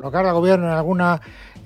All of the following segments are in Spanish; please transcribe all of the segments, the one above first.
colocar al gobierno en alguna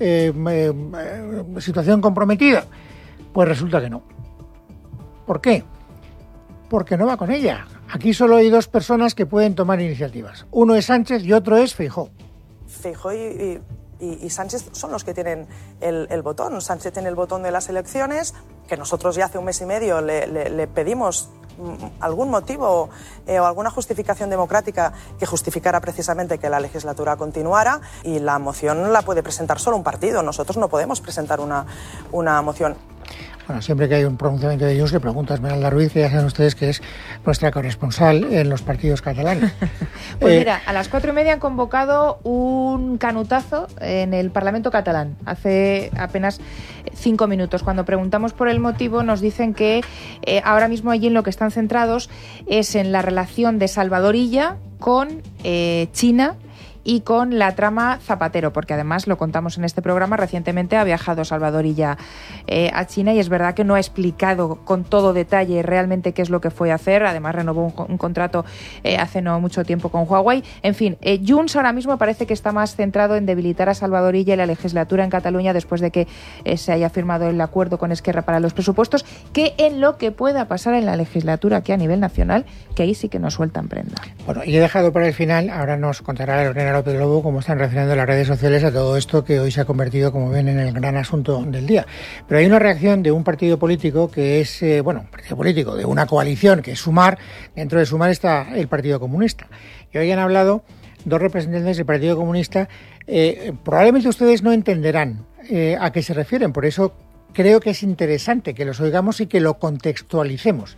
situación comprometida? Pues resulta que no. ¿Por qué? Porque no va con ella. Aquí solo hay dos personas que pueden tomar iniciativas. Uno es Sánchez y otro es Feijóo. Feijóo y Sánchez son los que tienen el botón. Sánchez tiene el botón de las elecciones, que nosotros ya hace un mes y medio le pedimos algún motivo o alguna justificación democrática que justificara precisamente que la legislatura continuara, y la moción la puede presentar solo un partido. Nosotros no podemos presentar una moción. Bueno, siempre que hay un pronunciamiento de Junts le pregunto a Esmeralda Ruiz, que ya saben ustedes que es nuestra corresponsal en los partidos catalanes. Pues mira, a las 4:30 han convocado un canutazo en el Parlamento catalán, hace apenas 5 minutos. Cuando preguntamos por el motivo nos dicen que ahora mismo allí en lo que están centrados es en la relación de Salvador Illa con China y con la trama Zapatero, porque además lo contamos en este programa, recientemente ha viajado Salvador Illa a China y es verdad que no ha explicado con todo detalle realmente qué es lo que fue a hacer. Además renovó un contrato hace no mucho tiempo con Huawei. En fin, Junts ahora mismo parece que está más centrado en debilitar a Salvador Illa y la legislatura en Cataluña después de que se haya firmado el acuerdo con Esquerra para los presupuestos, que en lo que pueda pasar en la legislatura aquí a nivel nacional, que ahí sí que nos sueltan prenda. Bueno, y he dejado para el final, ahora nos contará Lorena López Lobo cómo están reaccionando las redes sociales a todo esto que hoy se ha convertido, como ven, en el gran asunto del día. Pero hay una reacción de un partido político que es, un partido político de una coalición que es Sumar. Dentro de Sumar está el Partido Comunista. Y hoy han hablado dos representantes del Partido Comunista. Probablemente ustedes no entenderán a qué se refieren, por eso creo que es interesante que los oigamos y que lo contextualicemos.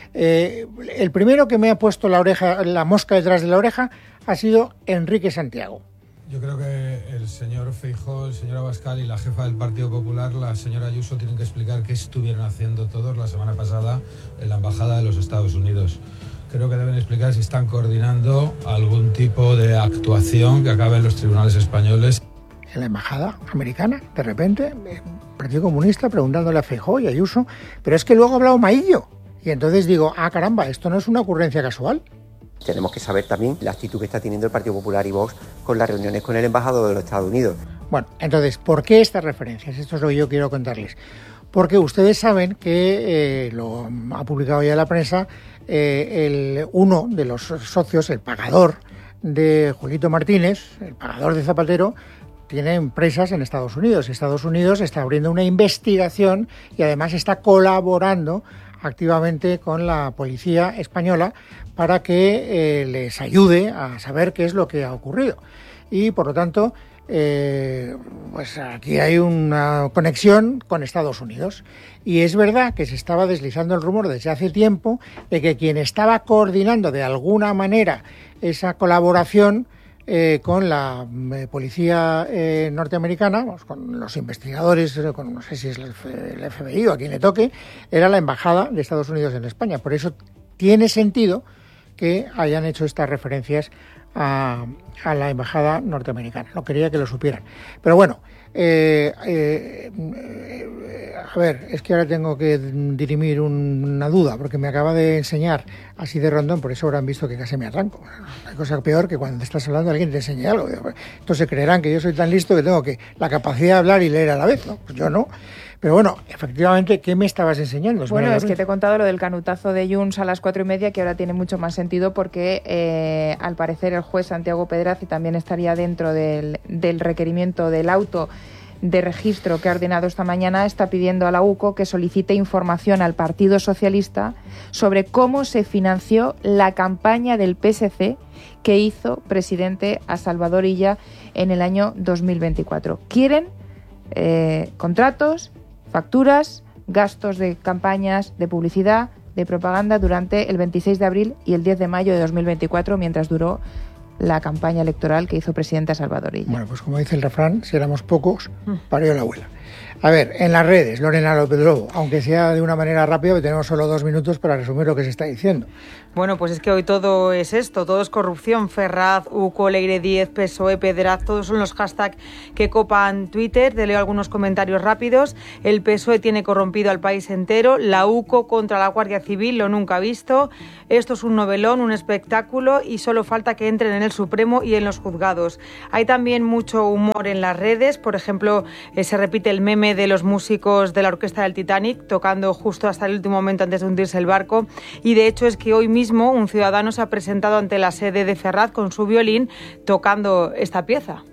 El primero que me ha puesto la mosca detrás de la oreja ha sido Enrique Santiago. Yo creo que el señor Feijóo, el señor Abascal y la jefa del Partido Popular, la señora Ayuso, tienen que explicar qué estuvieron haciendo todos la semana pasada en la Embajada de los Estados Unidos. Creo que deben explicar si están coordinando algún tipo de actuación que acabe en los tribunales españoles. En la Embajada americana, de repente, el Partido Comunista preguntándole a Feijóo y Ayuso, pero es que luego ha hablado Maillo. Y entonces digo, caramba, esto no es una ocurrencia casual. Tenemos que saber también la actitud que está teniendo el Partido Popular y Vox con las reuniones con el embajador de los Estados Unidos. Bueno, entonces, ¿por qué estas referencias? Esto es lo que yo quiero contarles. Porque ustedes saben que lo ha publicado ya la prensa, uno de los socios, el pagador de Julito Martínez, el pagador de Zapatero, tiene empresas en Estados Unidos. Estados Unidos está abriendo una investigación y además está colaborando activamente con la policía española para que les ayude a saber qué es lo que ha ocurrido. Y por lo tanto, pues aquí hay una conexión con Estados Unidos. Y es verdad que se estaba deslizando el rumor desde hace tiempo de que quien estaba coordinando de alguna manera esa colaboración con la policía norteamericana, con los investigadores, no sé si es el FBI o a quien le toque, era la Embajada de Estados Unidos en España. Por eso tiene sentido que hayan hecho estas referencias a la Embajada norteamericana. No quería que lo supieran. Pero bueno, a ver, es que ahora tengo que dirimir una duda, porque me acaba de enseñar así de rondón, por eso habrán visto que casi me arranco. Hay cosa peor que cuando te estás hablando alguien te enseña algo. Entonces creerán que yo soy tan listo que tengo la capacidad de hablar y leer a la vez, ¿no? Pues yo no. Pero bueno, efectivamente, ¿qué me estabas enseñando? Bueno, es que te he contado lo del canutazo de Junts a las 4:30, que ahora tiene mucho más sentido porque al parecer el juez Santiago Pedraz también estaría dentro del requerimiento del auto de registro que ha ordenado esta mañana, está pidiendo a la UCO que solicite información al Partido Socialista sobre cómo se financió la campaña del PSC que hizo presidente a Salvador Illa en el año 2024. Quieren contratos, facturas, gastos de campañas, de publicidad, de propaganda durante el 26 de abril y el 10 de mayo de 2024, mientras duró la campaña electoral que hizo presidente a Salvador Illa. Bueno, pues como dice el refrán, si éramos pocos, parió la abuela. A ver, en las redes, Lorena López Lobo, aunque sea de una manera rápida, porque tenemos solo 2 minutos para resumir lo que se está diciendo. Bueno, pues es que hoy todo es esto, todo es corrupción. Ferraz, UCO, Leire Díez, PSOE, Pedraz, todos son los hashtags que copan Twitter. Te leo algunos comentarios rápidos. El PSOE tiene corrompido al país entero. La UCO contra la Guardia Civil, lo nunca visto. Esto es un novelón, un espectáculo y solo falta que entren en el Supremo y en los juzgados. Hay también mucho humor en las redes. Por ejemplo, se repite el meme de los músicos de la orquesta del Titanic tocando justo hasta el último momento antes de hundirse el barco. Y de hecho es que hoy mismo un ciudadano se ha presentado ante la sede de Ferraz con su violín tocando esta pieza.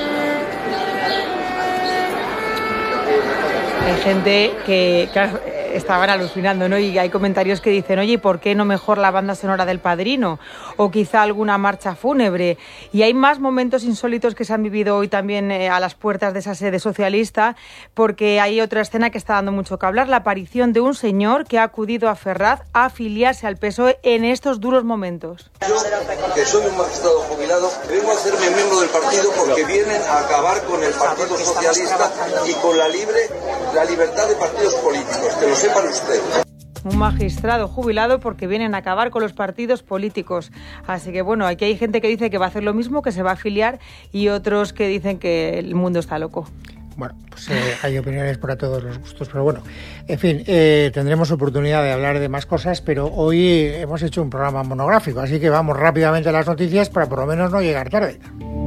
Hay gente que estaban alucinando, ¿no? Y hay comentarios que dicen, oye, ¿por qué no mejor la banda sonora del Padrino? O quizá alguna marcha fúnebre. Y hay más momentos insólitos que se han vivido hoy también a las puertas de esa sede socialista, porque hay otra escena que está dando mucho que hablar, la aparición de un señor que ha acudido a Ferraz a afiliarse al PSOE en estos duros momentos. Yo, que soy un magistrado jubilado, vengo a hacerme miembro del partido porque vienen a acabar con el Partido Socialista y con la libertad de partidos políticos, que lo sepan ustedes. Un magistrado jubilado porque vienen a acabar con los partidos políticos. Así que bueno, aquí hay gente que dice que va a hacer lo mismo, que se va a afiliar, y otros que dicen que el mundo está loco. Bueno, pues hay opiniones para todos los gustos, pero bueno, en fin, tendremos oportunidad de hablar de más cosas, pero hoy hemos hecho un programa monográfico, así que vamos rápidamente a las noticias para por lo menos no llegar tarde.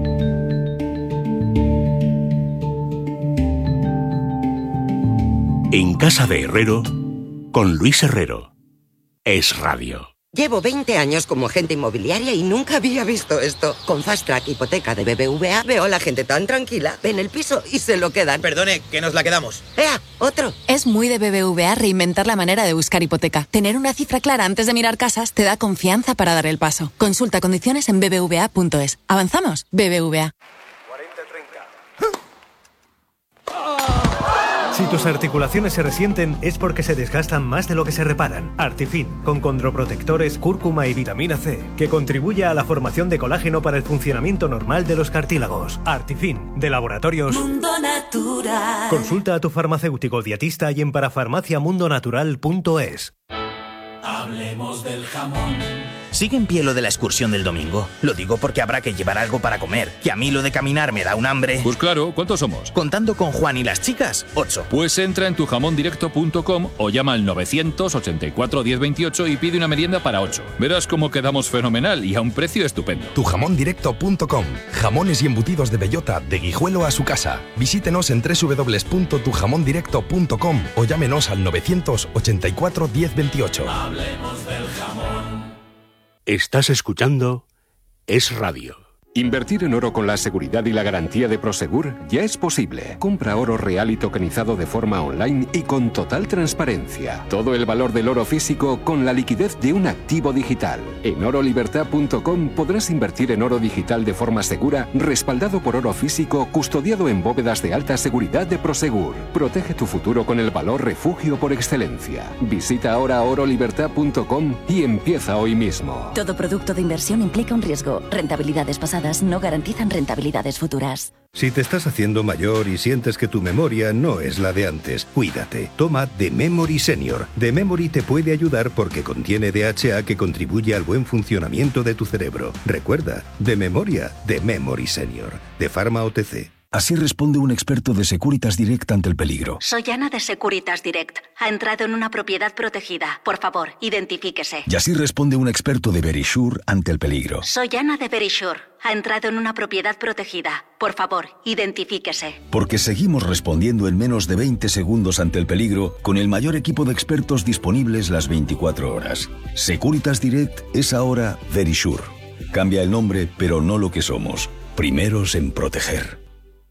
En Casa de Herrero, con Luis Herrero. Es Radio. Llevo 20 años como agente inmobiliaria y nunca había visto esto. Con Fast Track Hipoteca de BBVA veo a la gente tan tranquila, ven el piso y se lo quedan. Perdone, que nos la quedamos. ¡Ea! ¡Otro! Es muy de BBVA reinventar la manera de buscar hipoteca. Tener una cifra clara antes de mirar casas te da confianza para dar el paso. Consulta condiciones en bbva.es. ¿Avanzamos? BBVA. 40-30. Si tus articulaciones se resienten es porque se desgastan más de lo que se reparan. Artifin, con condroprotectores, cúrcuma y vitamina C, que contribuye a la formación de colágeno para el funcionamiento normal de los cartílagos. Artifin, de Laboratorios Mundo Natural. Consulta a tu farmacéutico dietista y en parafarmaciamundonatural.es. Hablemos del jamón. ¿Sigue en pie lo de la excursión del domingo? Lo digo porque habrá que llevar algo para comer, que a mí lo de caminar me da un hambre. Pues claro, ¿cuántos somos? Contando con Juan y las chicas, 8. Pues entra en tujamondirecto.com o llama al 984 1028 y pide una merienda para 8. Verás cómo quedamos fenomenal y a un precio estupendo. Tujamondirecto.com. Jamones y embutidos de bellota, de Guijuelo a su casa. Visítenos en www.tujamondirecto.com o llámenos al 984 1028. Hablemos del jamón. Estás escuchando Es Radio. Invertir en oro con la seguridad y la garantía de Prosegur ya es posible. Compra oro real y tokenizado de forma online y con total transparencia. Todo el valor del oro físico con la liquidez de un activo digital. En orolibertad.com podrás invertir en oro digital de forma segura, respaldado por oro físico, custodiado en bóvedas de alta seguridad de Prosegur. Protege tu futuro con el valor refugio por excelencia. Visita ahora orolibertad.com y empieza hoy mismo. Todo producto de inversión implica un riesgo. Rentabilidades pasadas no garantizan rentabilidades futuras. Si te estás haciendo mayor y sientes que tu memoria no es la de antes, cuídate. Toma The Memory Senior. The Memory te puede ayudar porque contiene DHA que contribuye al buen funcionamiento de tu cerebro. Recuerda, de memoria, The Memory Senior. De Pharma OTC. Así responde un experto de Securitas Direct ante el peligro. Soy Ana de Securitas Direct. Ha entrado en una propiedad protegida. Por favor, identifíquese. Y así responde un experto de Verisure ante el peligro. Soy Ana de Verisure. Ha entrado en una propiedad protegida. Por favor, identifíquese. Porque seguimos respondiendo en menos de 20 segundos ante el peligro con el mayor equipo de expertos disponibles las 24 horas. Securitas Direct es ahora Verisure. Cambia el nombre, pero no lo que somos. Primeros en proteger.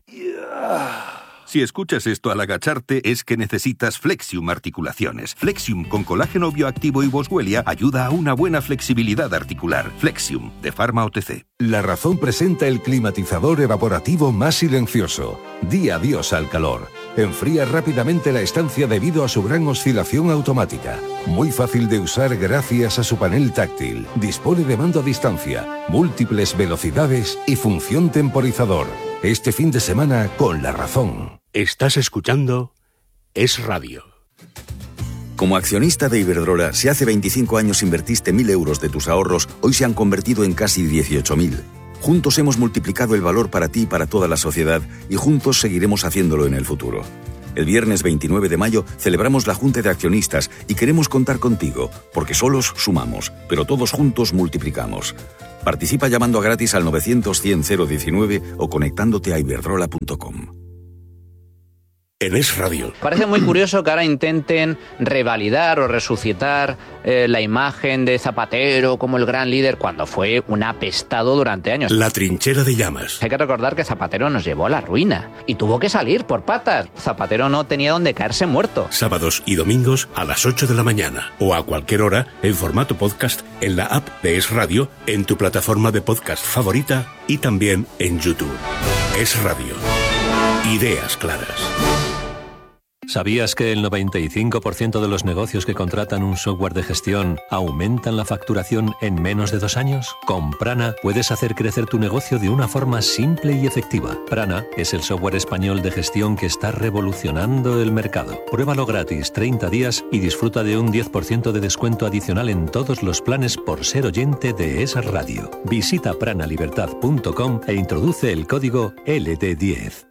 Si escuchas esto al agacharte es que necesitas Flexium Articulaciones. Flexium con colágeno bioactivo y boswellia ayuda a una buena flexibilidad articular. Flexium, de Pharma OTC. La Razón presenta el climatizador evaporativo más silencioso. Di adiós al calor. enfría rápidamente la estancia debido a su gran oscilación automática. Muy fácil de usar gracias a su panel táctil. Dispone de mando a distancia, múltiples velocidades y función temporizador. Este fin de semana con La Razón. Estás escuchando Es Radio. Como accionista de Iberdrola, si hace 25 años invertiste 1.000 euros de tus ahorros, hoy se han convertido en casi 18.000. Juntos hemos multiplicado el valor para ti y para toda la sociedad y juntos seguiremos haciéndolo en el futuro. El viernes 29 de mayo celebramos la Junta de Accionistas y queremos contar contigo, porque solos sumamos, pero todos juntos multiplicamos. Participa llamando a gratis al 900-100-019 o conectándote a iberdrola.com. En Es Radio. Parece muy curioso que ahora intenten revalidar o resucitar la imagen de Zapatero como el gran líder cuando fue un apestado durante años. La trinchera de llamas. Hay que recordar que Zapatero nos llevó a la ruina y tuvo que salir por patas. Zapatero no tenía donde caerse muerto. Sábados y domingos a las 8 de la mañana o a cualquier hora en formato podcast en la app de Es Radio, en tu plataforma de podcast favorita y también en YouTube. Es Radio. Ideas claras. ¿Sabías que el 95% de los negocios que contratan un software de gestión aumentan la facturación en menos de 2 años? Con Prana puedes hacer crecer tu negocio de una forma simple y efectiva. Prana es el software español de gestión que está revolucionando el mercado. Pruébalo gratis 30 días y disfruta de un 10% de descuento adicional en todos los planes por ser oyente de Es Radio. Visita pranalibertad.com e introduce el código LD10.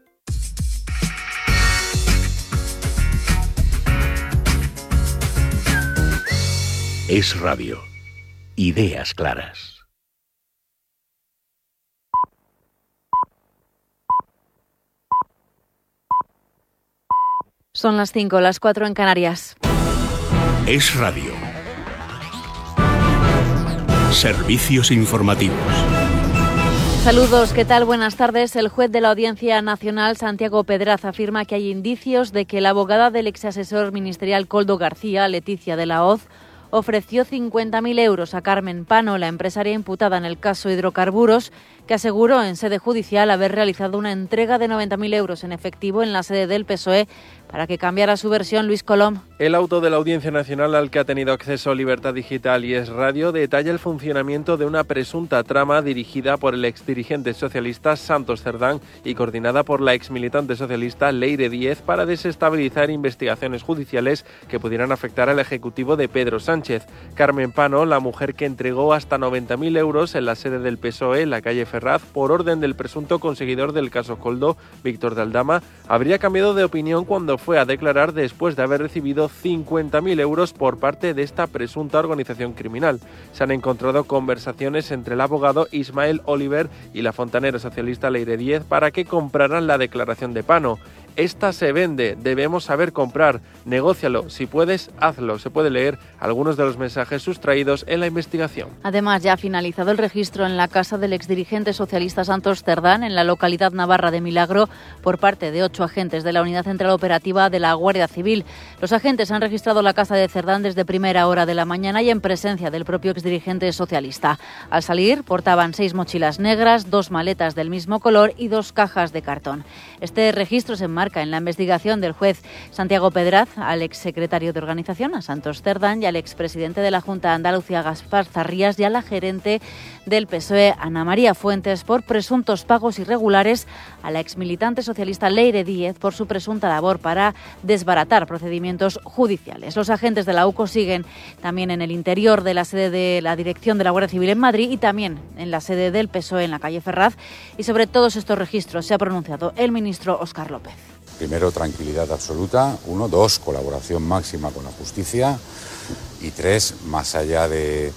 Es Radio. Ideas claras. Son las 5, las 4 en Canarias. Es Radio. Servicios informativos. Saludos, ¿qué tal? Buenas tardes. El juez de la Audiencia Nacional, Santiago Pedraz, afirma que hay indicios de que la abogada del exasesor ministerial Koldo García, Leticia de la Hoz, ofreció 50.000 euros a Carmen Pano, la empresaria imputada en el caso Hidrocarburos, que aseguró en sede judicial haber realizado una entrega de 90.000 euros en efectivo en la sede del PSOE para que cambiara su versión. Luis Colom. El auto de la Audiencia Nacional al que ha tenido acceso Libertad Digital y Es Radio detalla el funcionamiento de una presunta trama dirigida por el exdirigente socialista Santos Cerdán y coordinada por la exmilitante socialista Leire Díez para desestabilizar investigaciones judiciales que pudieran afectar al ejecutivo de Pedro Sánchez. Carmen Pano, la mujer que entregó hasta 90.000 euros en la sede del PSOE, en la calle Ferraz, por orden del presunto conseguidor del caso Koldo, Víctor de Aldama, habría cambiado de opinión cuando fue a declarar después de haber recibido 50.000 euros por parte de esta presunta organización criminal. Se han encontrado conversaciones entre el abogado Ismael Oliver y la fontanera socialista Leire Díez para que compraran la declaración de Pano. Esta se vende, debemos saber comprar, negócialo, si puedes, hazlo. Se puede leer algunos de los mensajes sustraídos en la investigación. Además, ya ha finalizado el registro en la casa del exdirigente socialista Santos Cerdán, en la localidad navarra de Milagro, por parte de 8 agentes de la Unidad Central Operativa de la Guardia Civil. Los agentes han registrado la casa de Cerdán desde primera hora de la mañana y en presencia del propio exdirigente socialista. Al salir, portaban 6 mochilas negras, 2 maletas del mismo color y 2 cajas de cartón. Este registro se enmarca en la investigación del juez Santiago Pedraz al exsecretario de Organización, a Santos Cerdán, y al expresidente de la Junta de Andalucía, Gaspar Zarrías, y a la gerente del PSOE, Ana María Fuentes, por presuntos pagos irregulares a la exmilitante socialista Leire Díez por su presunta labor para desbaratar procedimientos judiciales. Los agentes de la UCO siguen también en el interior de la sede de la Dirección de la Guardia Civil en Madrid y también en la sede del PSOE en la calle Ferraz, y sobre todos estos registros se ha pronunciado el ministro Óscar López. Primero, tranquilidad absoluta. 1, 2, colaboración máxima con la justicia. Y 3, más allá del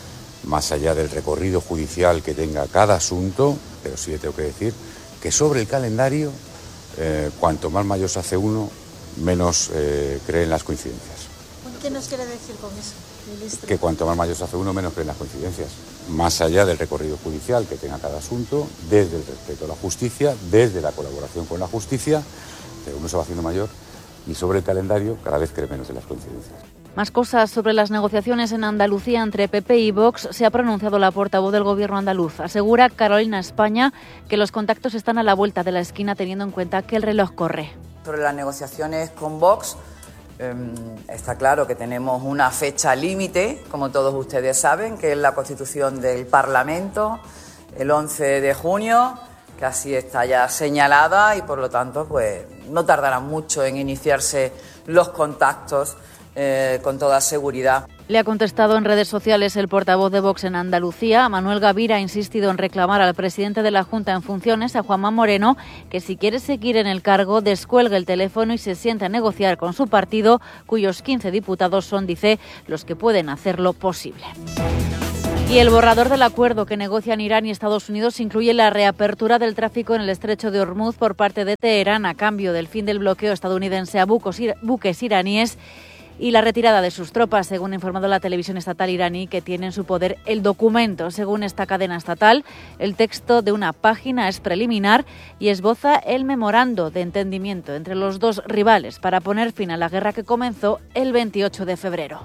recorrido judicial que tenga cada asunto, pero sí le tengo que decir que sobre el calendario, cuanto más mayor se hace uno, menos creen las coincidencias. ¿Qué nos quiere decir con eso, ministro? Que cuanto más mayor se hace uno, menos creen las coincidencias. Más allá del recorrido judicial que tenga cada asunto, desde el respeto a la justicia, desde la colaboración con la justicia, pero uno se va haciendo mayor y sobre el calendario cada vez cree menos en las coincidencias. Más cosas sobre las negociaciones en Andalucía entre PP y Vox. Se ha pronunciado la portavoz del Gobierno andaluz. Asegura Carolina España que los contactos están a la vuelta de la esquina teniendo en cuenta que el reloj corre. Sobre las negociaciones con Vox, está claro que tenemos una fecha límite, como todos ustedes saben, que es la constitución del Parlamento, el 11 de junio, que así está ya señalada y por lo tanto pues no tardará mucho en iniciarse los contactos con toda seguridad. Le ha contestado en redes sociales el portavoz de Vox en Andalucía. Manuel Gavira ha insistido en reclamar al presidente de la Junta en funciones, a Juanma Moreno, que si quiere seguir en el cargo descuelgue el teléfono y se siente a negociar con su partido, cuyos 15 diputados son, dice, los que pueden hacerlo posible. Y el borrador del acuerdo que negocian Irán y Estados Unidos incluye la reapertura del tráfico en el estrecho de Hormuz por parte de Teherán a cambio del fin del bloqueo estadounidense a buques iraníes y la retirada de sus tropas, según ha informado la televisión estatal iraní, que tiene en su poder el documento. Según esta cadena estatal, el texto de una página es preliminar y esboza el memorando de entendimiento entre los dos rivales para poner fin a la guerra que comenzó el 28 de febrero.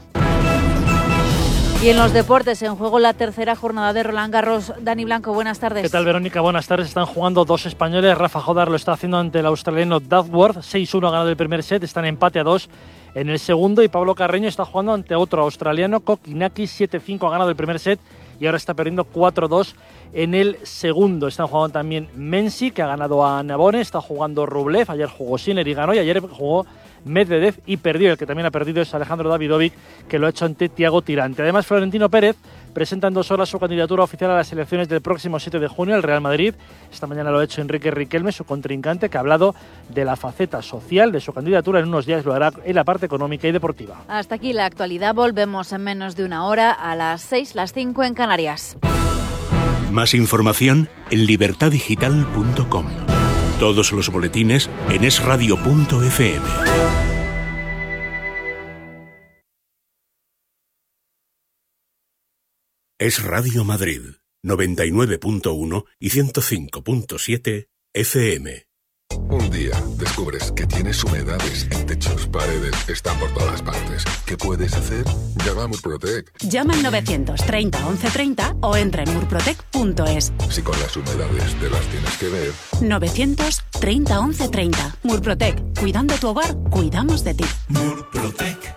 Y en los deportes, en juego la tercera jornada de Roland Garros. Dani Blanco, buenas tardes. ¿Qué tal, Verónica? Buenas tardes. Están jugando dos españoles. Rafa Jodar lo está haciendo ante el australiano Duckworth. 6-1 ha ganado el primer set. Están en empate a 2 en el segundo. Y Pablo Carreño está jugando ante otro australiano, Kokinakis. 7-5 ha ganado el primer set y ahora está perdiendo 4-2 en el segundo. Están jugando también Menzi, que ha ganado a Nabone. Está jugando Rublev. Ayer jugó Sinner y ganó. Y ayer jugó Medvedev y perdió. El que también ha perdido es Alejandro Davidovic, que lo ha hecho ante Thiago Tirante. Además, Florentino Pérez presenta en 2 horas su candidatura oficial a las elecciones del próximo 7 de junio al Real Madrid. Esta mañana lo ha hecho Enrique Riquelme, su contrincante, que ha hablado de la faceta social de su candidatura. En unos días lo hará en la parte económica y deportiva. Hasta aquí la actualidad. Volvemos en menos de una hora a las 6, las 5 en Canarias. Más información en libertadigital.com. Todos los boletines en esradio.fm. Es Radio Madrid, 99.1 y 105.7 FM. Un día descubres que tienes humedades en techos, paredes, están por todas partes. ¿Qué puedes hacer? Llama a Murprotec. Llama al 930 1130 o entra en murprotec.es. Si con las humedades te las tienes que ver. 930 1130. Murprotec. Cuidando tu hogar, cuidamos de ti. Murprotec.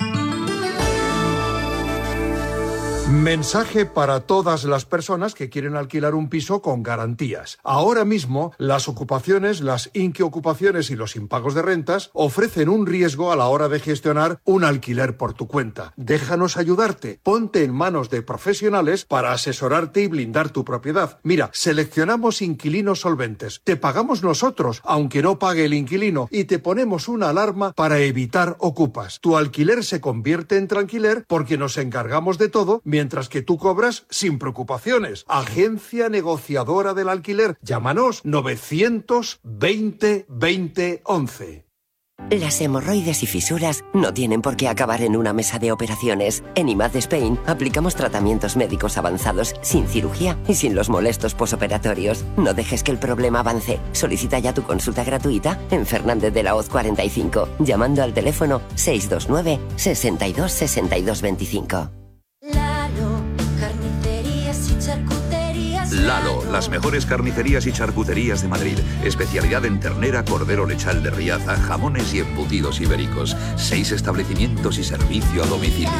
Mensaje para todas las personas que quieren alquilar un piso con garantías. Ahora mismo, las ocupaciones, las inquiocupaciones y los impagos de rentas ofrecen un riesgo a la hora de gestionar un alquiler por tu cuenta. Déjanos ayudarte. Ponte en manos de profesionales para asesorarte y blindar tu propiedad. Mira, seleccionamos inquilinos solventes. Te pagamos nosotros, aunque no pague el inquilino, y te ponemos una alarma para evitar ocupas. Tu alquiler se convierte en tranquiler porque nos encargamos de todo, mientras que tú cobras sin preocupaciones. Agencia Negociadora del Alquiler. Llámanos 920 20 11. Las hemorroides y fisuras no tienen por qué acabar en una mesa de operaciones. En IMAD Spain aplicamos tratamientos médicos avanzados sin cirugía y sin los molestos posoperatorios. No dejes que el problema avance. Solicita ya tu consulta gratuita en Fernández de la Hoz 45, llamando al teléfono 629 62 62 25. Lalo, las mejores carnicerías y charcuterías de Madrid. Especialidad en ternera, cordero lechal de Riaza, jamones y embutidos ibéricos. 6 establecimientos y servicio a domicilio.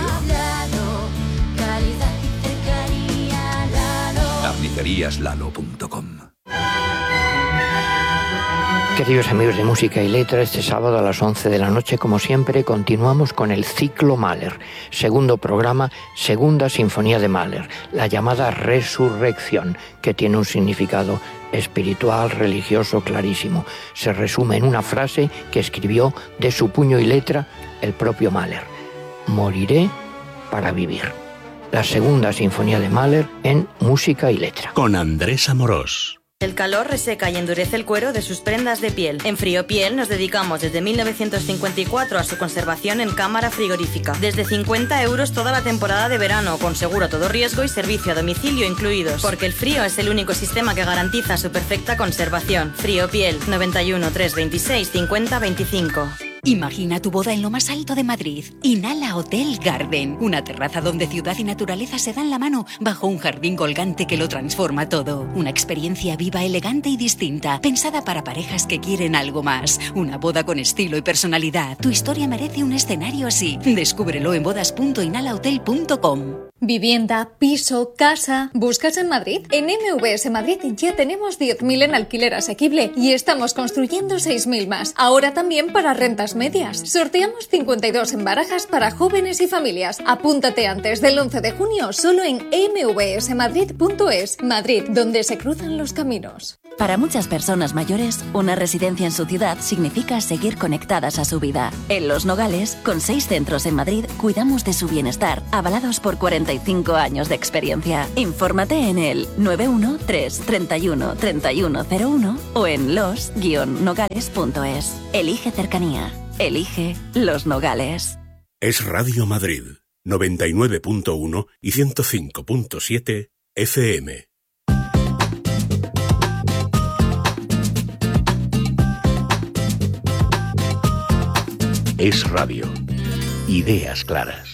Carniceríaslalo.com. Queridos amigos de Música y Letra, este sábado a las 11 de la noche, como siempre, continuamos con el ciclo Mahler, segundo programa, segunda sinfonía de Mahler, la llamada Resurrección, que tiene un significado espiritual, religioso, clarísimo. Se resume en una frase que escribió de su puño y letra el propio Mahler: moriré para vivir. La segunda sinfonía de Mahler en Música y Letra. Con Andrés Amorós. El calor reseca y endurece el cuero de sus prendas de piel. En Friopiel nos dedicamos desde 1954 a su conservación en cámara frigorífica. Desde 50 € toda la temporada de verano, con seguro a todo riesgo y servicio a domicilio incluidos. Porque el frío es el único sistema que garantiza su perfecta conservación. Friopiel, 91 326 50 25. Imagina tu boda en lo más alto de Madrid. Inhala Hotel Garden, una terraza donde ciudad y naturaleza se dan la mano bajo un jardín colgante que lo transforma todo. Una experiencia viva, elegante y distinta, pensada para parejas que quieren algo más. Una boda con estilo y personalidad. Tu historia merece un escenario así. Descúbrelo en bodas.inhalahotel.com. Vivienda, piso, casa. ¿Buscas en Madrid? En MVS Madrid ya tenemos 10.000 en alquiler asequible y estamos construyendo 6.000 más. Ahora también para rentas medias. Sorteamos 52 en barajas para jóvenes y familias. Apúntate antes del 11 de junio solo en mvsmadrid.es. Madrid, donde se cruzan los caminos. Para muchas personas mayores, una residencia en su ciudad significa seguir conectadas a su vida. En Los Nogales, con 6 centros en Madrid, cuidamos de su bienestar, avalados por 45 años de experiencia. Infórmate en el 913 31 3101 o en los-nogales.es. Elige cercanía. Elige Los Nogales. Es Radio Madrid, 99.1 y 105.7 FM. Es Radio. Ideas claras.